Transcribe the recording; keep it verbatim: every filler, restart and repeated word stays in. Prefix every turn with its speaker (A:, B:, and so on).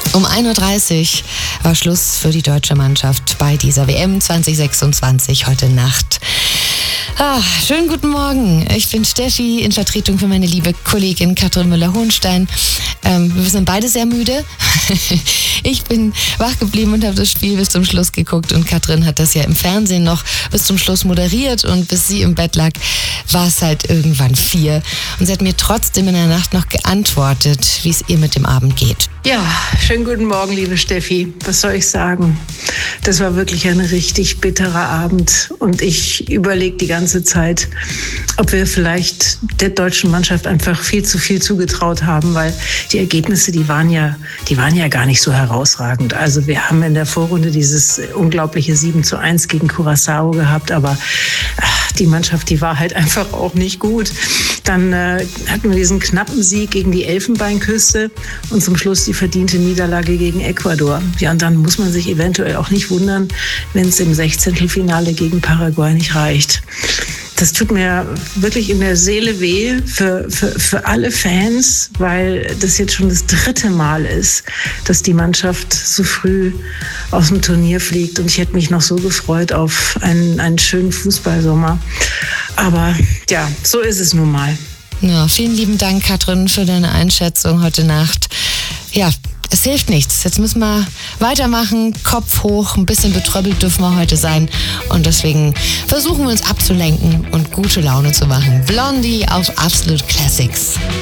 A: Um ein Uhr dreißig war Schluss für die deutsche Mannschaft bei dieser W M zwanzig sechsundzwanzig heute Nacht. Ah, schönen guten Morgen. Ich bin Steffi in Vertretung für meine liebe Kollegin Katrin Müller-Hohenstein. Ähm, wir sind beide sehr müde. Ich bin wach geblieben und habe das Spiel bis zum Schluss geguckt und Katrin hat das ja im Fernsehen noch bis zum Schluss moderiert und bis sie im Bett lag, war es halt irgendwann vier. Und sie hat mir trotzdem in der Nacht noch geantwortet, wie es ihr mit dem Abend geht.
B: Ja, schönen guten Morgen, liebe Steffi. Was soll ich sagen? Das war wirklich ein richtig bitterer Abend und ich überlege die ganze Zeit, ob wir vielleicht der deutschen Mannschaft einfach viel zu viel zugetraut haben, weil die Ergebnisse, die waren ja, die waren ja gar nicht so herausragend. Also wir haben in der Vorrunde dieses unglaubliche sieben zu eins gegen Curaçao gehabt, aber ach, die Mannschaft, die war halt einfach auch nicht gut. Dann äh, hatten wir diesen knappen Sieg gegen die Elfenbeinküste und zum Schluss die verdiente Niederlage gegen Ecuador. Ja, und dann muss man sich eventuell auch nicht wundern, wenn es im Sechzehntelfinale gegen Paraguay nicht reicht. Das tut mir wirklich in der Seele weh für, für, für alle Fans, weil das jetzt schon das dritte Mal ist, dass die Mannschaft so früh aus dem Turnier fliegt. Und ich hätte mich noch so gefreut auf einen, einen schönen Fußballsommer. Aber ja, so ist es nun mal.
A: Ja, vielen lieben Dank, Katrin, für deine Einschätzung heute Nacht. Ja, es hilft nichts. Jetzt müssen wir weitermachen, Kopf hoch, ein bisschen betröppelt dürfen wir heute sein. Und deswegen versuchen wir uns abzulenken und gute Laune zu machen. Blondie auf Absolute Classics.